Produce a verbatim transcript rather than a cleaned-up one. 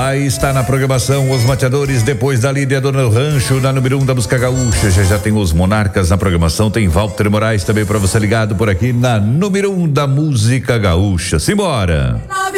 Aí está na programação os mateadores, depois da Lídia Dona do Rancho, na número um da música gaúcha. Já já tem os Monarcas na programação, tem Walter Moraes também para você ligado por aqui na número um da música gaúcha. Simbora!